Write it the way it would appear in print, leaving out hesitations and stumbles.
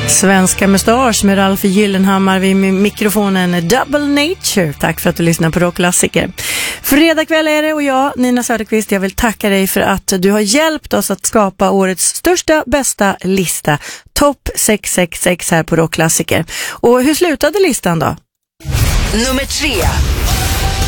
Svenska mustasch med Ralf Gyllenhammar vid mikrofonen Double Nature. Tack för att du lyssnar på Rockklassiker. Fredag kväll är det och jag, Nina Söderqvist, jag vill tacka dig för att du har hjälpt oss att skapa årets största, bästa lista. Topp 666 här på Rockklassiker. Och hur slutade listan då? Nummer 3.